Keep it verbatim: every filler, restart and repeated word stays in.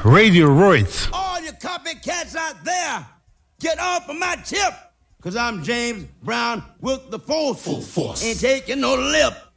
Radio Royce. All you copycats out there, get off of my tip. Cause I'm James Brown with the fourth. Full force. Ain't taking no lip.